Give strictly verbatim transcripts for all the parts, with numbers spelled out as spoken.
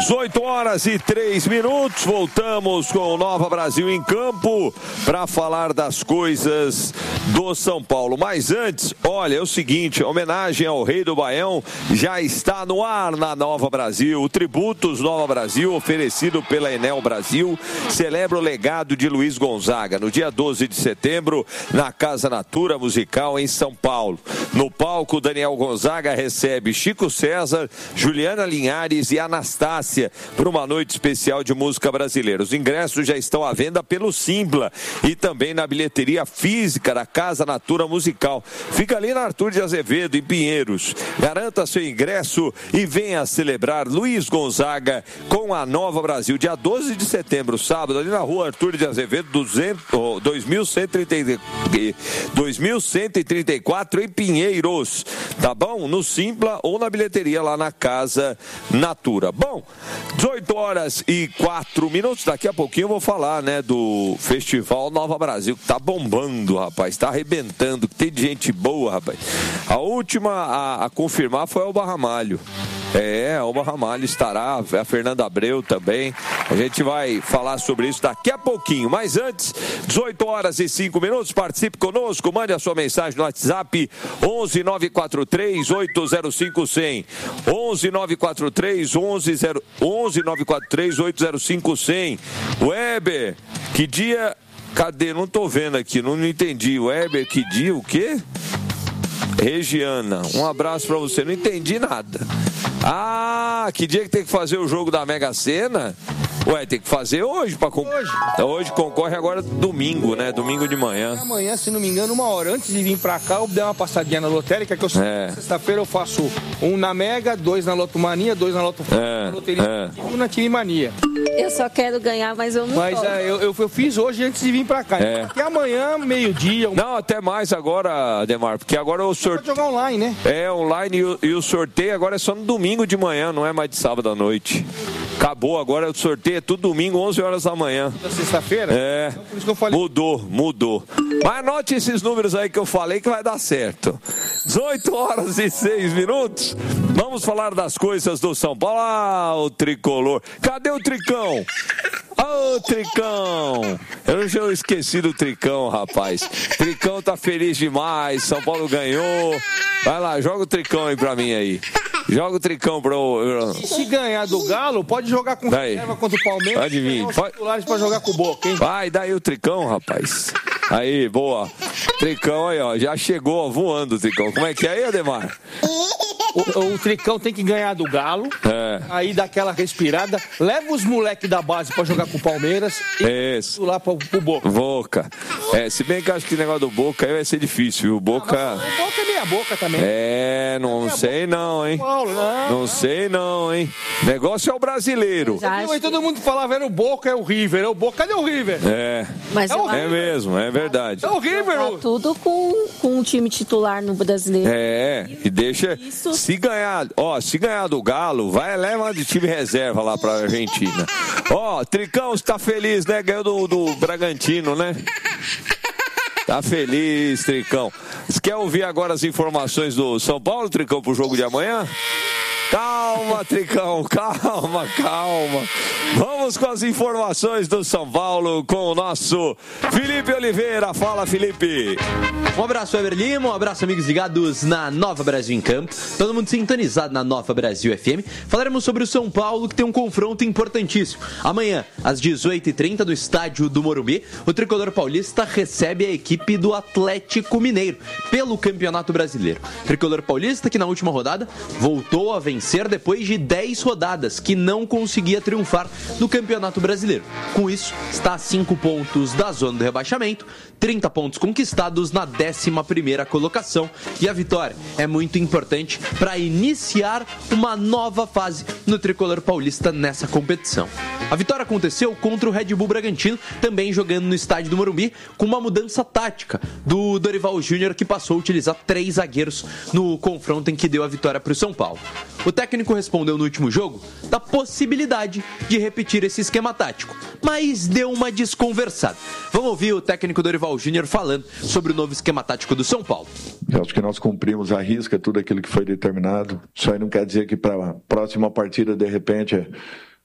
dezoito horas e três minutos, voltamos com o Nova Brasil em Campo para falar das coisas do São Paulo. Mas antes, olha, é o seguinte, a homenagem ao Rei do Baião já está no ar na Nova Brasil. O Tributos Nova Brasil, oferecido pela Enel Brasil, celebra o legado de Luiz Gonzaga no dia doze de setembro, na Casa Natura Musical em São Paulo. No palco, Daniel Gonzaga recebe Chico César, Juliana Linhares e Anastácia para uma noite especial de música brasileira. Os ingressos já estão à venda pelo Simpla e também na bilheteria física da Casa Natura Musical. Fica ali na Arthur de Azevedo, em Pinheiros. Garanta seu ingresso e venha celebrar Luiz Gonzaga com a Nova Brasil, dia doze de setembro, sábado, ali na rua Arthur de Azevedo, dois mil cento e trinta e quatro, em Pinheiros, tá bom? No Simpla ou na bilheteria lá na Casa Natura. Bom, dezoito horas e quatro minutos, daqui a pouquinho eu vou falar, né, do Festival Nova Brasil, que tá bombando, rapaz, tá arrebentando, que tem gente boa, rapaz. A última a, a confirmar foi o Alba Ramalho. É, o Alba Ramalho estará, a Fernanda Abreu também. A gente vai falar sobre isso daqui a pouquinho. Mas antes, dezoito horas e cinco minutos, participe conosco, mande a sua mensagem no WhatsApp onze nove quatro três oito zero cinco cem. onze nove quatro três onze zero onze nove quatro três oito zero cinco cem. Weber, que dia? Cadê? Não tô vendo aqui, não, não entendi. Weber, que dia? O quê? Regiana, um abraço pra você. Não entendi nada. Ah, que dia que tem que fazer o jogo da Mega Sena? Ué, tem que fazer hoje para concorrer. Hoje. Hoje concorre agora domingo, né? Domingo de manhã. Amanhã, se não me engano, uma hora antes de vir pra cá, eu dei uma passadinha na lotérica, que eu é. sexta-feira eu faço um na Mega, dois na Lotomania, dois na Loto é. na Loteria é. e um na Time Mania. Eu só quero ganhar, mas eu não Mas é, eu, eu, eu fiz hoje antes de vir pra cá. É. Até amanhã, meio-dia. Um... Não, até mais agora, Ademar, porque agora o sorteio... Pode jogar online, né? É, online e o, e o sorteio agora é só no domingo de manhã, não é mais de sábado à noite. Acabou, agora o sorteio é tudo domingo, onze horas da manhã. Da sexta-feira? É, então, por isso que eu falei. Mudou, mudou. Mas anote esses números aí que eu falei que vai dar certo. dezoito horas e seis minutos. Vamos falar das coisas do São Paulo. Ah, o tricolor. Cadê o Tricão? Ô, oh, Tricão! Eu já esqueci do Tricão, rapaz. Tricão tá feliz demais. São Paulo ganhou. Vai lá, joga o Tricão aí pra mim aí. Joga o Tricão pro... E se ganhar do Galo, pode jogar com reserva contra o Palmeiras. Pode vir. Pode... titulares pra jogar com o Boca, hein? Vai, daí o Tricão, rapaz. Aí, boa. Tricão aí, ó. Já chegou voando o Tricão. Como é que é aí, Ademar? O, o Tricão tem que ganhar do Galo. É. Aí dá aquela respirada. Leva os moleques da base pra jogar com o Palmeiras. E isso. lá pro, pro Boca. Boca. É, se bem que eu acho que o negócio do Boca aí vai ser difícil, viu? Boca... Ah, o Boca é meia boca também. É, não sei não, hein? Paulo, não, não sei não, hein? Negócio é o brasileiro. E todo mundo falava, era o Boca, é o River. É o Boca, cadê o River? É. Mas é, o é mesmo, é verdade. É o River. Tá tudo com, com um time titular no brasileiro. É, e deixa... Isso. Se ganhar, ó, se ganhar do Galo, vai leva de time reserva lá pra Argentina. Ó, Tricão, você tá feliz, né? Ganhou do, do Bragantino, né? Tá feliz, Tricão. Você quer ouvir agora as informações do São Paulo, Tricão, pro jogo de amanhã? Calma, Tricão, calma, calma. Vamos com as informações do São Paulo com o nosso Felipe Oliveira. Fala, Felipe. Um abraço, Ever Lima, um abraço, amigos ligados na Nova Brasil em Campo. Todo mundo sintonizado na Nova Brasil F M. Falaremos sobre o São Paulo, que tem um confronto importantíssimo. Amanhã, às dezoito e trinta, do estádio do Morumbi, o tricolor paulista recebe a equipe do Atlético Mineiro pelo Campeonato Brasileiro. O tricolor paulista que na última rodada voltou a vencer depois de dez rodadas, que não conseguia triunfar no Campeonato Brasileiro. Com isso, está a cinco pontos da zona do rebaixamento, trinta pontos conquistados na décima primeira colocação, e a vitória é muito importante para iniciar uma nova fase no tricolor paulista nessa competição. A vitória aconteceu contra o Red Bull Bragantino, também jogando no estádio do Morumbi, com uma mudança tática do Dorival Júnior, que passou a utilizar três zagueiros no confronto em que deu a vitória para o São Paulo. O técnico respondeu no último jogo da possibilidade de repetir esse esquema tático, mas deu uma desconversada. Vamos ouvir o técnico Dorival Júnior falando sobre o novo esquema tático do São Paulo. Eu acho que nós cumprimos à risca tudo aquilo que foi determinado. Isso aí não quer dizer que para a próxima partida, de repente,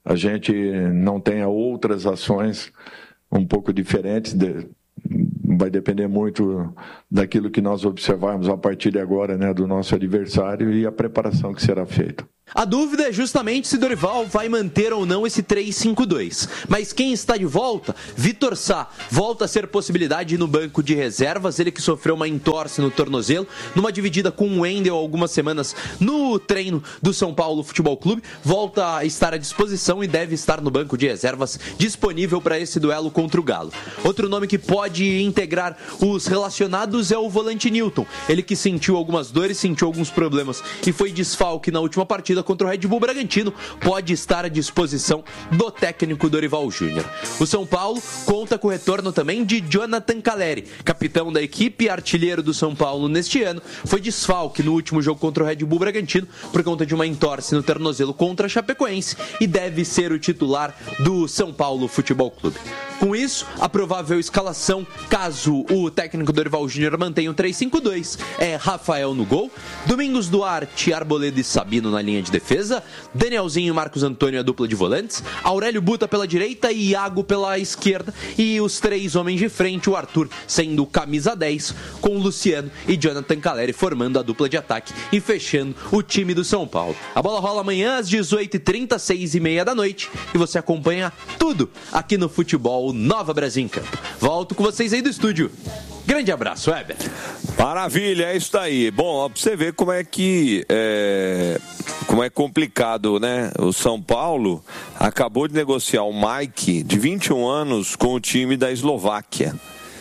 a gente não tenha outras ações um pouco diferentes. De, vai depender muito daquilo que nós observarmos a partir de agora, né, do nosso adversário e a preparação que será feita. A dúvida é justamente se Dorival vai manter ou não esse três cinco dois. Mas quem está de volta? Vitor Sá volta a ser possibilidade no banco de reservas. Ele que sofreu uma entorse no tornozelo, numa dividida com o Wendel algumas semanas no treino do São Paulo Futebol Clube. Volta a estar à disposição e deve estar no banco de reservas, disponível para esse duelo contra o Galo. Outro nome que pode integrar os relacionados é o volante Newton. Ele que sentiu algumas dores, sentiu alguns problemas e foi desfalque na última partida contra o Red Bull Bragantino, pode estar à disposição do técnico Dorival Júnior. O São Paulo conta com o retorno também de Jonathan Calleri, capitão da equipe e artilheiro do São Paulo neste ano. Foi desfalque no último jogo contra o Red Bull Bragantino por conta de uma entorse no tornozelo contra a Chapecoense e deve ser o titular do São Paulo Futebol Clube. Com isso, a provável escalação, caso o técnico Dorival Júnior mantenha o três cinco dois, é Rafael no gol, Domingos Duarte, Arboleda e Sabino na linha de defesa, Danielzinho e Marcos Antônio a dupla de volantes, Aurélio Buta pela direita e Iago pela esquerda, e os três homens de frente, o Arthur sendo camisa dez, com o Luciano e Jonathan Calleri formando a dupla de ataque e fechando o time do São Paulo. A bola rola amanhã às dezoito e trinta, seis e meia da noite, e você acompanha tudo aqui no Futebol Nova Brasil em Campo. Volto com vocês aí do estúdio. Grande abraço, Weber. Maravilha, é isso daí. Bom, ó, pra você ver como é que é, como é complicado, né? O São Paulo acabou de negociar o Mike, de vinte e um anos, com o time da Eslováquia.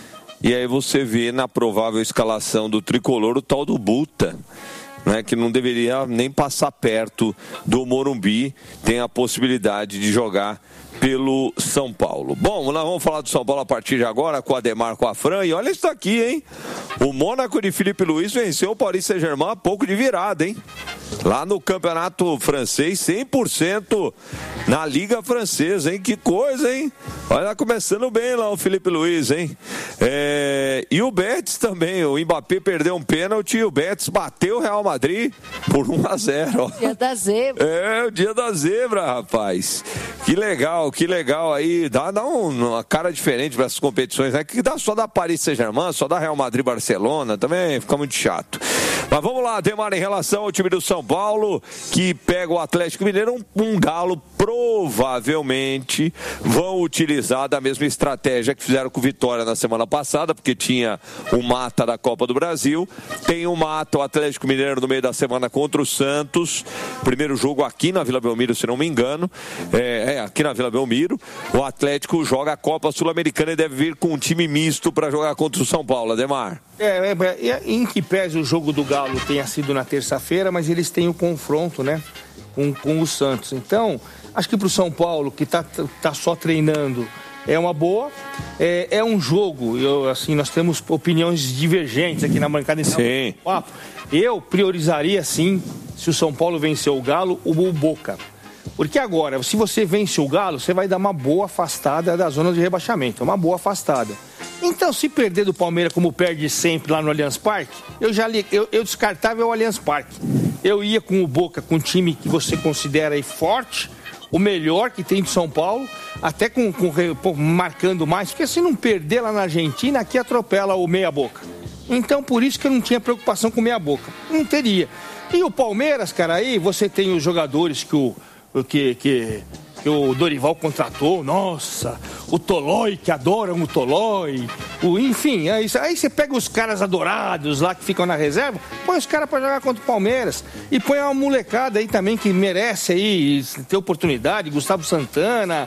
E aí você vê na provável escalação do tricolor o tal do Buta, né, que não deveria nem passar perto do Morumbi, tem a possibilidade de jogar pelo São Paulo. Bom, nós vamos falar do São Paulo a partir de agora com o Ademar, com a Fran, e olha isso aqui, hein? O Mônaco de Felipe Luiz venceu o Paris Saint-Germain a pouco de virada, hein? Lá no campeonato francês, cem por cento na Liga Francesa, hein? Que coisa, hein? Olha, começando bem lá o Felipe Luiz, hein? É... E o Betis também, o Mbappé perdeu um pênalti e o Betis bateu o Real Madrid por um a zero. Ó. Dia da zebra. É, o dia da zebra, rapaz. Que legal, que legal aí. Dá, dá um, uma cara diferente para essas competições, né? Que dá só da Paris Saint-Germain, só da Real Madrid Barcelona, também fica muito chato. Mas vamos lá, Demar, em relação ao time do São Paulo, que pega o Atlético Mineiro, um, um Galo provavelmente vão utilizar da mesma estratégia que fizeram com o Vitória na semana passada, porque tinha o mata da Copa do Brasil, tem o mata, o Atlético Mineiro no meio da semana contra o Santos, primeiro jogo aqui na Vila Belmiro, se não me engano, é, é aqui na Vila Belmiro, o Atlético joga a Copa Sul-Americana e deve vir com um time misto para jogar contra o São Paulo, Ademar. É, é, em que pese o jogo do Galo tenha sido na terça-feira, mas eles têm o confronto, né, com, com o Santos. Então, acho que para o São Paulo, que está tá só treinando, é uma boa. É, é um jogo, eu, assim, nós temos opiniões divergentes aqui na bancada. Então, sim. Eu priorizaria, sim, se o São Paulo vencer o Galo, o Boca. Porque agora, se você vence o Galo, você vai dar uma boa afastada da zona de rebaixamento, uma boa afastada. Então, se perder do Palmeiras como perde sempre lá no Allianz Parque, eu já li, eu, eu descartava o Allianz Parque. Eu ia com o Boca, com um time que você considera aí forte, o melhor que tem de São Paulo, até com, com marcando mais, porque se não perder lá na Argentina, aqui atropela o meia boca. Então, por isso que eu não tinha preocupação com meia boca. Não teria. E o Palmeiras, cara, aí você tem os jogadores que o que, que, que o Dorival contratou, nossa, o Tolói, que adoram o Tolói, o, enfim, aí, aí você pega os caras adorados lá que ficam na reserva, põe os caras para jogar contra o Palmeiras e põe uma molecada aí também que merece aí ter oportunidade, Gustavo Santana,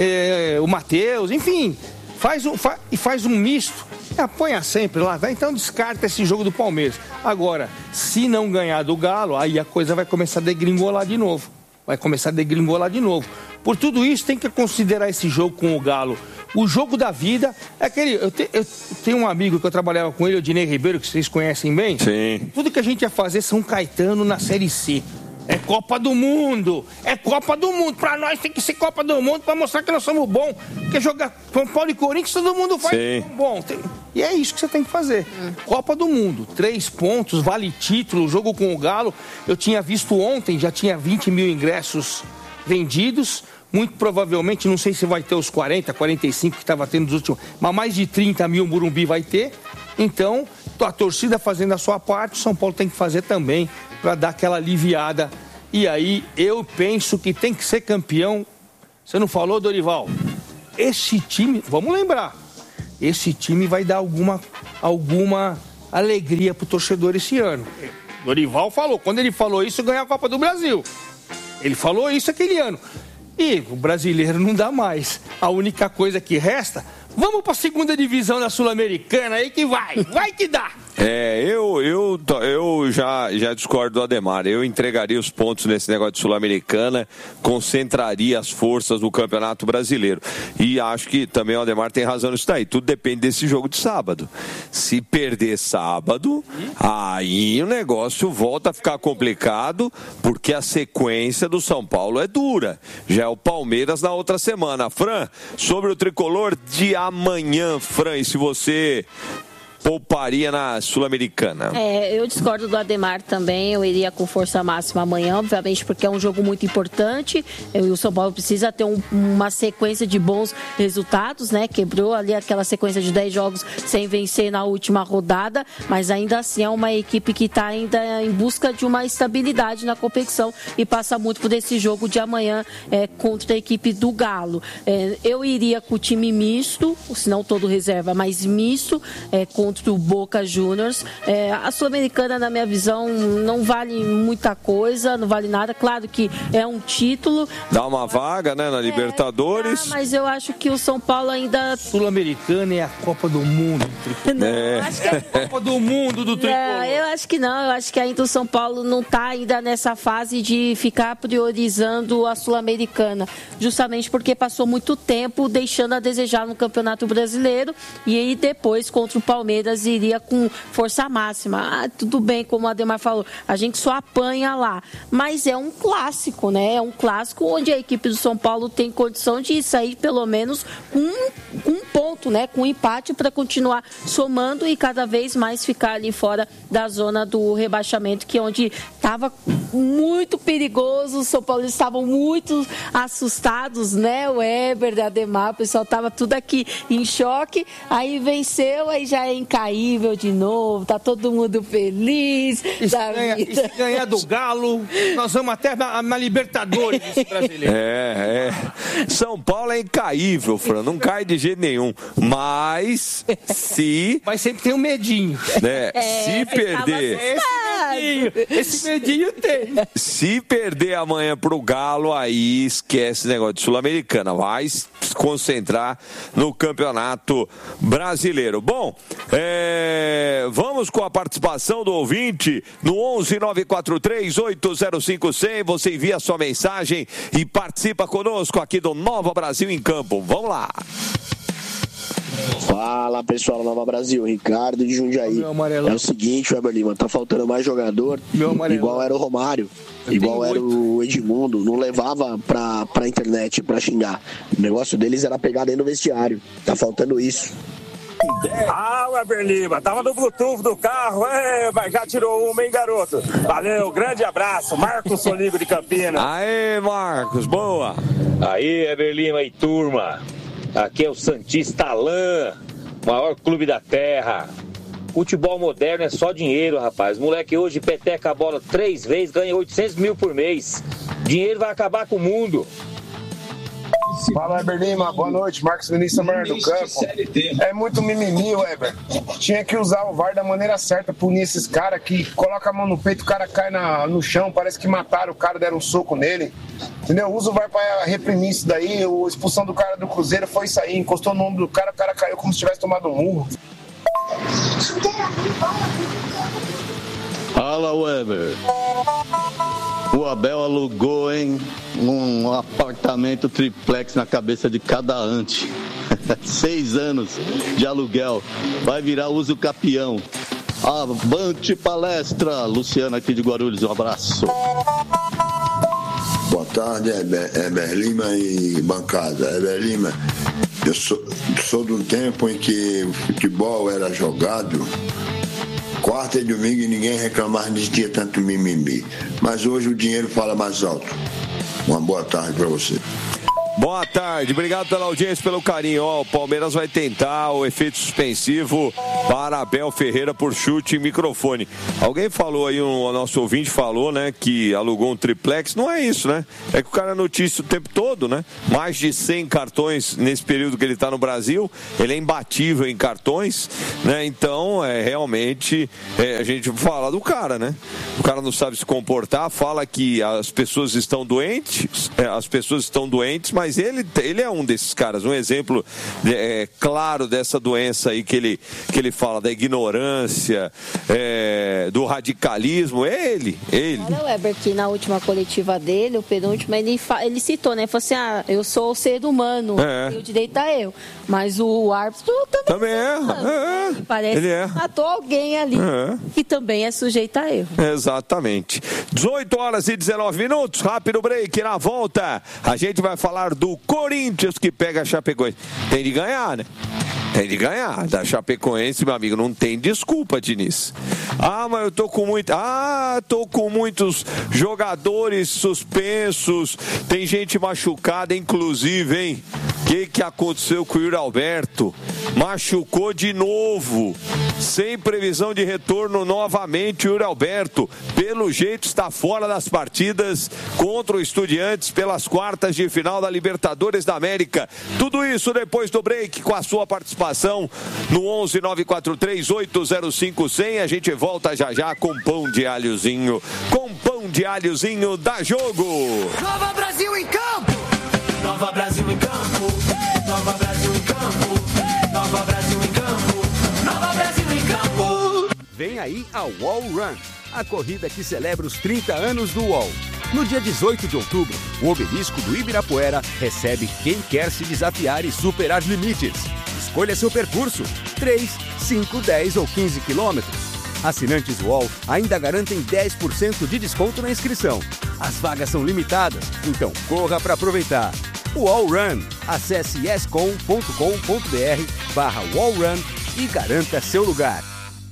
é, o Matheus, enfim, faz um, fa, e faz um misto, apanha sempre lá, tá? Então descarta esse jogo do Palmeiras. Agora, se não ganhar do Galo, aí a coisa vai começar a degringolar de novo. Vai começar a degringolar de novo. Por tudo isso, tem que considerar esse jogo com o Galo o jogo da vida. É aquele, eu, te, eu tenho um amigo que eu trabalhava com ele, o Dinei Ribeiro, que vocês conhecem bem. Sim. Tudo que a gente ia fazer São Caetano na Série C. É Copa do Mundo. É Copa do Mundo. Pra nós tem que ser Copa do Mundo pra mostrar que nós somos bons. Porque jogar São Paulo e Corinthians todo mundo faz bom. Tem, e é isso que você tem que fazer. Hum. Copa do Mundo. Três pontos, vale título, jogo com o Galo. Eu tinha visto ontem, já tinha vinte mil ingressos vendidos. muito provavelmente, não sei se vai ter os quarenta, quarenta e cinco que estava tendo nos últimos, mas mais de trinta mil o Morumbi vai ter. Então, a torcida fazendo a sua parte, o São Paulo tem que fazer também para dar aquela aliviada. E aí, eu penso que tem que ser campeão. Você não falou, Dorival? Esse time, vamos lembrar, esse time vai dar alguma, alguma alegria pro torcedor esse ano. Dorival falou, quando ele falou isso, ganhou a Copa do Brasil. Ele falou isso aquele ano. E o brasileiro não dá mais. A única coisa que resta, vamos para a segunda divisão da Sul-Americana aí que vai, vai que dá. É, eu, eu, eu já, já discordo do Ademar. Eu entregaria os pontos nesse negócio de Sul-Americana, concentraria as forças no Campeonato Brasileiro. E acho que também o Ademar tem razão nisso daí. Tudo depende desse jogo de sábado. Se perder sábado, aí o negócio volta a ficar complicado, porque a sequência do São Paulo é dura. Já é o Palmeiras na outra semana. Fran, sobre o tricolor de amanhã, Fran, e se você pouparia na Sul-Americana? É, eu discordo do Ademar também, eu iria com força máxima amanhã, obviamente porque é um jogo muito importante, e o São Paulo precisa ter um, uma sequência de bons resultados, né, quebrou ali aquela sequência de dez jogos sem vencer na última rodada, mas ainda assim é uma equipe que está ainda em busca de uma estabilidade na competição e passa muito por esse jogo de amanhã é, contra a equipe do Galo. É, eu iria com o time misto, se não todo reserva, mas misto, é, com contra o Boca Juniors. É, a Sul-Americana, na minha visão, não vale muita coisa, não vale nada. Claro que é um título. Dá uma vaga, né, na é, Libertadores. Dá, mas eu acho que o São Paulo ainda... Sul-Americana é a Copa do Mundo. Não, é. acho que é a Copa do Mundo do tricolor. Não, eu acho que não. Eu acho que ainda o São Paulo não está ainda nessa fase de ficar priorizando a Sul-Americana. Justamente porque passou muito tempo deixando a desejar no Campeonato Brasileiro e aí depois contra o Palmeiras iria com força máxima. Ah, tudo bem, como o Ademar falou, a gente só apanha lá. Mas é um clássico, né? É um clássico onde a equipe do São Paulo tem condição de sair pelo menos com um, um ponto, né? Com um empate para continuar somando e cada vez mais ficar ali fora da zona do rebaixamento, que é onde estava muito perigoso. Os São Paulinos estavam muito assustados, né? O Éber, o Ademar, o pessoal estava tudo aqui em choque. Aí venceu, aí já é incaível de novo, tá todo mundo feliz. E se, ganha, e se ganhar do Galo, nós vamos até na, na Libertadores desse brasileiro. É, é. São Paulo é incaível, Fran, não cai de jeito nenhum. Mas se. Mas sempre tem um medinho. Né, é, se perder. Esse medinho, esse medinho tem. Se perder amanhã pro Galo, aí esquece esse negócio de Sul-Americana. Vai se concentrar no Campeonato Brasileiro. Bom, é, vamos com a participação do ouvinte no onze nove quatro três oito zero cinco zero zero. Você envia a sua mensagem e participa conosco aqui do Nova Brasil em Campo. Vamos lá. Fala pessoal, Nova Brasil, Ricardo de Jundiaí. É o seguinte, Weber Lima, tá faltando mais jogador, igual era o Romário, eu igual era o Edmundo, não levava pra, pra internet pra xingar. O negócio deles era pegar dentro do vestiário, tá faltando isso. Ah, Weber Lima, tava no Bluetooth do carro, é, mas já tirou uma, hein, garoto? Valeu, grande abraço, Marcos Soligo de Campinas. Aê, Marcos, boa. Aí, Weber Lima e turma. Aqui é o Santista Alain, maior clube da terra. Futebol moderno é só dinheiro, rapaz. Moleque hoje peteca a bola três vezes, ganha oitocentos mil por mês. Dinheiro vai acabar com o mundo. Fala, Weber Lima, boa noite, Marcos Vinícius Amarelo do Campo. É muito mimimi, Weber. Tinha que usar o V A R da maneira certa, punir esses caras que colocam a mão no peito, o cara cai na, no chão, parece que mataram o cara, deram um soco nele. Entendeu? Usa o V A R pra reprimir isso daí. A expulsão do cara do Cruzeiro foi isso aí, encostou no ombro do cara, o cara caiu como se tivesse tomado um murro. Fala, Weber. O Abel alugou, hein, um apartamento triplex na cabeça de cada ante. Seis anos de aluguel. Vai virar uso capião. Avante palestra. Luciano aqui de Guarulhos, um abraço. Boa tarde, Weber Lima e bancada. Weber Lima, eu sou, sou de um tempo em que o futebol era jogado quarta e domingo e ninguém reclamava de ter tanto mimimi. Mas hoje o dinheiro fala mais alto. Uma boa tarde para você. Boa tarde, obrigado pela audiência, pelo carinho. Ó, o Palmeiras vai tentar o efeito suspensivo para Abel Ferreira por chute em microfone. Alguém falou aí, um, o nosso ouvinte falou, né, que alugou um triplex. Não é isso, né? É que o cara notícia o tempo todo, né? Mais de cem cartões nesse período que ele está no Brasil. Ele é imbatível em cartões, né? Então, é realmente, é, a gente fala do cara, né? O cara não sabe se comportar, fala que as pessoas estão doentes, é, as pessoas estão doentes, mas ele, ele é um desses caras, um exemplo é, claro dessa doença aí que ele, que ele fala, da ignorância, é, do radicalismo, é ele, ele. Olha o Weber, que na última coletiva dele, o penúltimo, ele, fa... ele citou, né, ele falou assim, ah, eu sou o ser humano, é. tenho direito a eu, mas o árbitro também, também é, é. Parece ele é. que matou alguém ali, é. que também é sujeito a erro. Exatamente. dezoito horas e dezenove minutos, rápido break, na volta, a gente vai falar do Corinthians que pega a Chapecoense. Tem de ganhar, né? Tem de ganhar. Da Chapecoense, meu amigo, não tem desculpa, Diniz. Ah, mas eu tô com muito... Ah, tô com muitos jogadores suspensos. Tem gente machucada, inclusive, hein? O que, que aconteceu com o Yuri Alberto? Machucou de novo. Sem previsão de retorno novamente, o Yuri Alberto. Pelo jeito, está fora das partidas contra o Estudiantes pelas quartas de final da Libertadores da América. Tudo isso depois do break, com a sua participação no onze nove quatro três oito zero cinco zero zero. A gente volta já já com pão de alhozinho. Com pão de alhozinho da Jogo. Nova Brasil em campo! Nova Brasil em campo! Nova Brasil em campo! Nova Brasil em campo! Nova Brasil em campo! Vem aí a Wall Run, a corrida que celebra os trinta anos do U O L. No dia dezoito de outubro, o obelisco do Ibirapuera recebe quem quer se desafiar e superar limites. Escolha seu percurso, três, cinco, dez ou quinze quilômetros. Assinantes U O L ainda garantem dez por cento de desconto na inscrição. As vagas são limitadas, então corra para aproveitar. Wall Run. Acesse escom ponto com ponto br barra Wall Run e garanta seu lugar.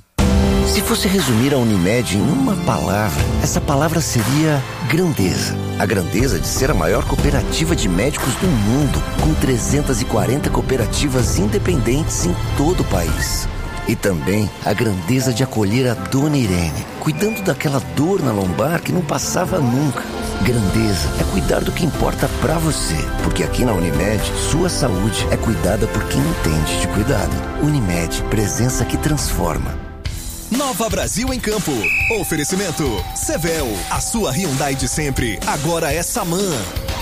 Se fosse resumir a Unimed em uma palavra, essa palavra seria grandeza. A grandeza de ser a maior cooperativa de médicos do mundo, com trezentas e quarenta cooperativas independentes em todo o país. E também a grandeza de acolher a Dona Irene, cuidando daquela dor na lombar que não passava nunca. Grandeza é cuidar do que importa pra você, porque aqui na Unimed, sua saúde é cuidada por quem entende de cuidado. Unimed, presença que transforma. Nova Brasil em Campo. Oferecimento Sevel, a sua Hyundai de sempre, agora é Saman.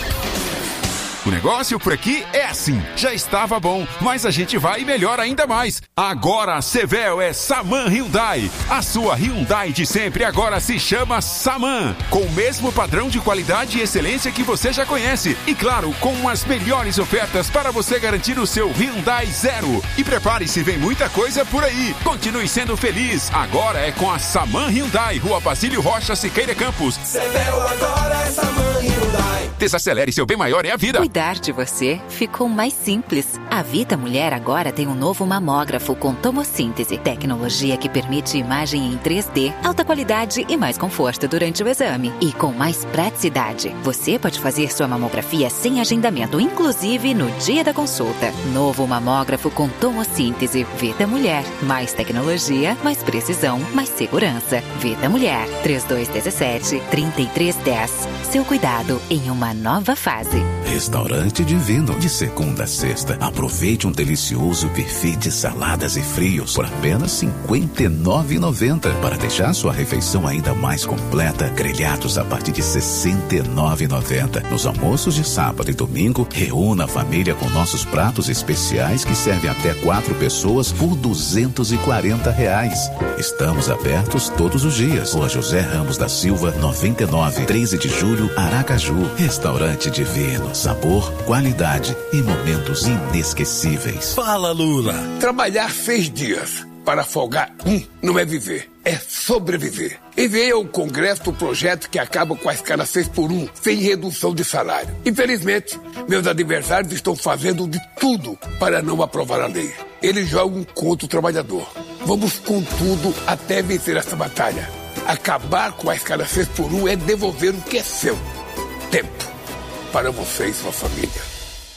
O negócio por aqui é assim, já estava bom, mas a gente vai melhor ainda mais. Agora a Sevel é Saman Hyundai. A sua Hyundai de sempre agora se chama Saman, com o mesmo padrão de qualidade e excelência que você já conhece. E claro, com as melhores ofertas para você garantir o seu Hyundai Zero. E prepare-se, vem muita coisa por aí. Continue sendo feliz, agora é com a Saman Hyundai, Rua Basílio Rocha, Siqueira Campos. Sevel agora é Saman Hyundai. Desacelere, seu bem maior é a vida. Cuidar de você ficou mais simples. A Vita Mulher agora tem um novo mamógrafo com tomossíntese, tecnologia que permite imagem em três D, alta qualidade e mais conforto durante o exame. E com mais praticidade. Você pode fazer sua mamografia sem agendamento, inclusive no dia da consulta. Novo mamógrafo com tomossíntese. Vita Mulher. Mais tecnologia, mais precisão, mais segurança. Vita Mulher. três dois um sete, três três um zero. Seu cuidado em uma nova fase. Restaurante Divino, de segunda a sexta. Aproveite um delicioso buffet de saladas e frios por apenas cinquenta e nove reais e noventa centavos. Para deixar sua refeição ainda mais completa, grelhados a partir de sessenta e nove reais e noventa centavos. Nos almoços de sábado e domingo, reúna a família com nossos pratos especiais que servem até quatro pessoas por duzentos e quarenta reais. Estamos abertos todos os dias. Rua José Ramos da Silva, noventa e nove, treze de julho, Aracaju. Restaurante Divino. Sabor, qualidade e momentos inesquecíveis. Fala, Lula. Trabalhar seis dias para folgar um não é viver, é sobreviver. Enviei ao Congresso o projeto que acaba com a escala seis por um, sem redução de salário. Infelizmente, meus adversários estão fazendo de tudo para não aprovar a lei. Eles jogam contra o trabalhador. Vamos com tudo até vencer essa batalha. Acabar com a escala seis por um é devolver o que é seu. Tempo. Para você e sua família.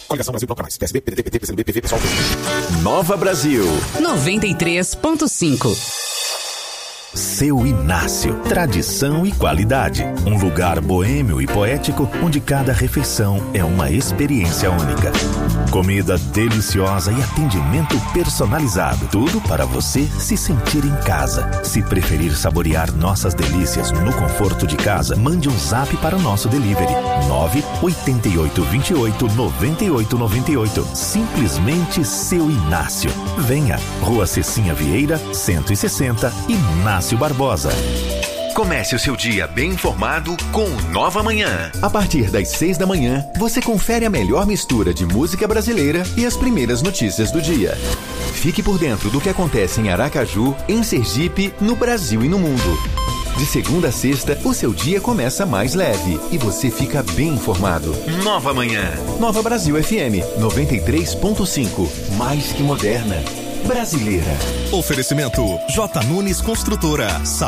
Coligação Brasil Canais. P S B, P D T, P T, P C B, P V, Pessoal. Nova Brasil. noventa e três ponto cinco. Seu Inácio. Tradição e qualidade. Um lugar boêmio e poético onde cada refeição é uma experiência única. Comida deliciosa e atendimento personalizado. Tudo para você se sentir em casa. Se preferir saborear nossas delícias no conforto de casa, mande um zap para o nosso delivery. nove oito oito, dois oito, nove oito nove oito. Simplesmente Seu Inácio. Venha. Rua Cecinha Vieira, cento e sessenta, Inácio Barbosa. Comece o seu dia bem informado com Nova Manhã. A partir das seis da manhã, você confere a melhor mistura de música brasileira e as primeiras notícias do dia. Fique por dentro do que acontece em Aracaju, em Sergipe, no Brasil e no mundo. De segunda a sexta, o seu dia começa mais leve e você fica bem informado. Nova Manhã. Nova Brasil F M, noventa e três ponto cinco. Mais que moderna. Brasileira. Oferecimento J. Nunes Construtora.